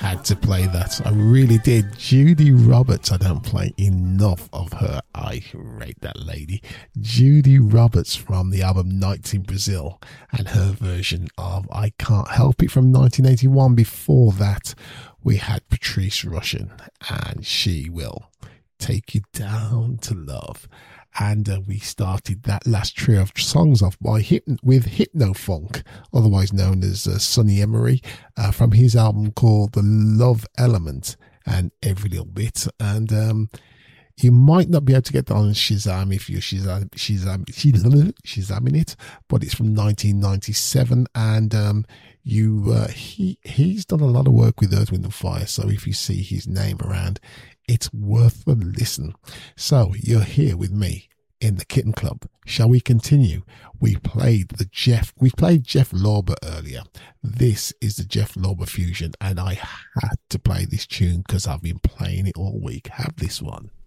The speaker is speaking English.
had to play that. I really did. Judy Roberts, I don't play enough of her. I rate that lady. Judy Roberts from the album Nights in Brazil, and her version of I Can't Help It from 1981. Before that, we had Patrice Rushen, and She Will Take You Down to Love. And we started that last trio of songs off with Hypno Funk, otherwise known as Sonny Emery, from his album called The Love Element and Every Little Bit. And you might not be able to get that on Shazam if you're Shazamming it, but it's from 1997, and he's done a lot of work with Earth, Wind and Fire, so if you see his name around, it's worth a listen. So you're here with me in the Kitten Club. Shall we continue? We played Jeff Lorber earlier. This is the Jeff Lorber fusion, and I had to play this tune because I've been playing it all week. Have this one.